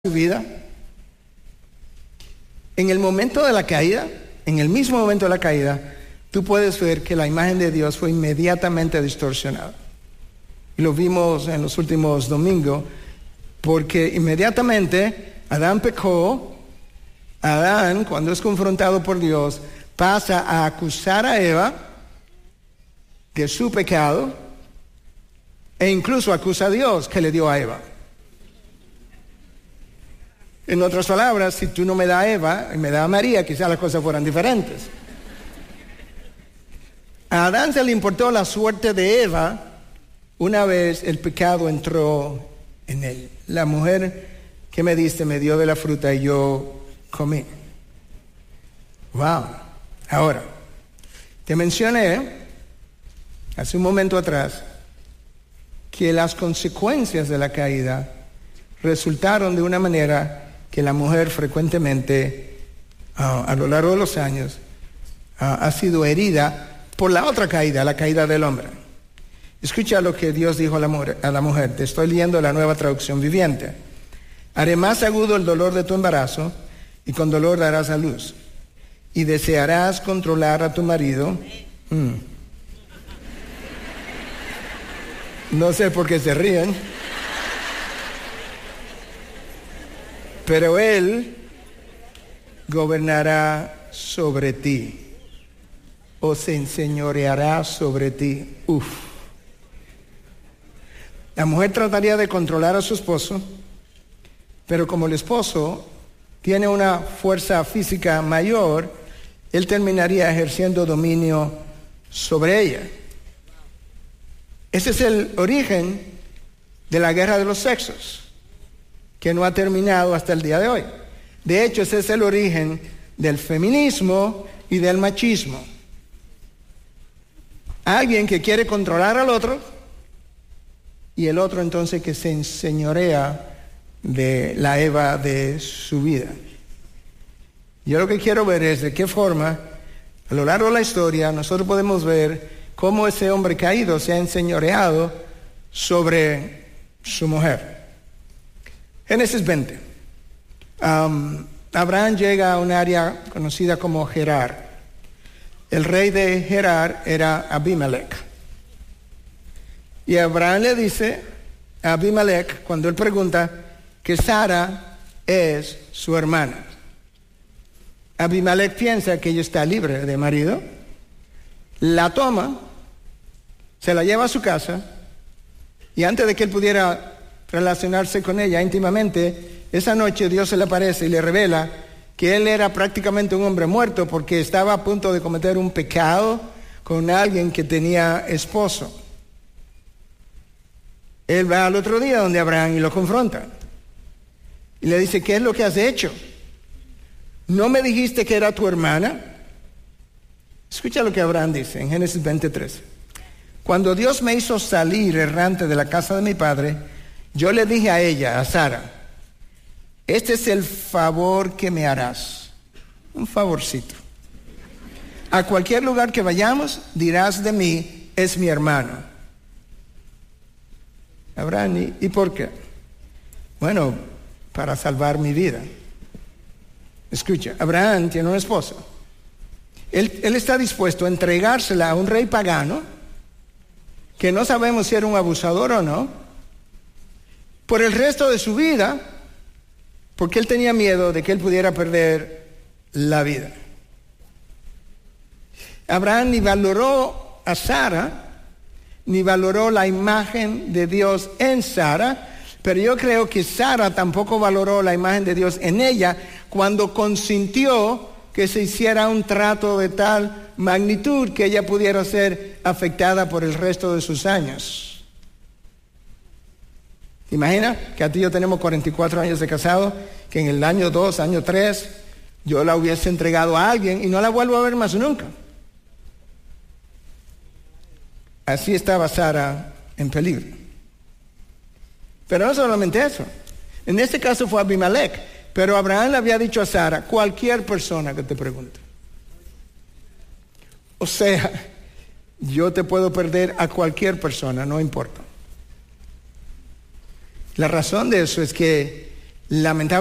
tu vida. En el momento de la caída, en el mismo momento de la caída, tú puedes ver que la imagen de Dios fue inmediatamente distorsionada. Y lo vimos en los últimos domingos, porque inmediatamente Adán pecó. Adán, cuando es confrontado por Dios, pasa a acusar a Eva de su pecado e incluso acusa a Dios que le dio a Eva. En otras palabras, si tú no me das a Eva y me das a María, quizás las cosas fueran diferentes. A Adán se le importó la suerte de Eva una vez el pecado entró en él. La mujer que me diste me dio de la fruta y yo comí. Wow. Ahora, te mencioné hace un momento atrás que las consecuencias de la caída resultaron de una manera que la mujer frecuentemente a lo largo de los años ha sido herida por la otra caída, la caída del hombre. Escucha lo que Dios dijo a la mujer. Te estoy leyendo la Nueva Traducción Viviente. Haré más agudo el dolor de tu embarazo y con dolor darás a luz. Y desearás controlar a tu marido. No sé por qué se ríen. Pero él gobernará sobre ti o se enseñoreará sobre ti. La mujer trataría de controlar a su esposo, pero como el esposo tiene una fuerza física mayor, él terminaría ejerciendo dominio sobre ella. Ese es el origen de la guerra de los sexos, que no ha terminado hasta el día de hoy. De hecho, ese es el origen del feminismo y del machismo. Alguien que quiere controlar al otro y el otro entonces que se enseñorea de la Eva de su vida. Yo lo que quiero ver es de qué forma, a lo largo de la historia, nosotros podemos ver cómo ese hombre caído se ha enseñoreado sobre su mujer. Génesis 20. Abraham llega a un área conocida como Gerar. El rey de Gerar era Abimelech. Y Abraham le dice a Abimelech, cuando él pregunta, que Sara es su hermana. Abimelech piensa que ella está libre de marido, la toma, se la lleva a su casa, y antes de que él pudiera relacionarse con ella íntimamente, esa noche Dios se le aparece y le revela que él era prácticamente un hombre muerto porque estaba a punto de cometer un pecado con alguien que tenía esposo. Él va al otro día donde Abraham y lo confronta. Y le dice, ¿qué es lo que has hecho? ¿No me dijiste que era tu hermana? Escucha lo que Abraham dice en Génesis 23. Cuando Dios me hizo salir errante de la casa de mi padre, yo le dije a ella, a Sara, este es el favor que me harás. Un favorcito. A cualquier lugar que vayamos, dirás de mí, es mi hermano. Abraham, ¿y por qué? Bueno, para salvar mi vida. Escucha, Abraham tiene una esposa. Él está dispuesto a entregársela a un rey pagano, que no sabemos si era un abusador o no, por el resto de su vida, porque él tenía miedo de que él pudiera perder la vida. Abraham ni valoró a Sara, ni valoró la imagen de Dios en Sara, pero yo creo que Sara tampoco valoró la imagen de Dios en ella cuando consintió que se hiciera un trato de tal magnitud que ella pudiera ser afectada por el resto de sus años. ¿Te imaginas que a ti y yo tenemos 44 años de casado, que en el año 2, año 3, yo la hubiese entregado a alguien y no la vuelvo a ver más nunca? Así estaba Sara en peligro. Pero no solamente eso. En este caso fue Abimelech, pero Abraham le había dicho a Sara, cualquier persona que te pregunte. O sea, yo te puedo perder a cualquier persona, no importa. La razón de eso es que lamentablemente